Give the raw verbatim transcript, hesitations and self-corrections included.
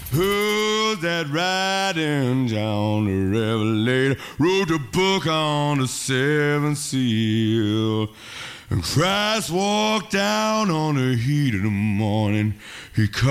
Who's that riding John the Revelator? Wrote the book on the seventh seal. And Christ walked down on the heat of the morning. He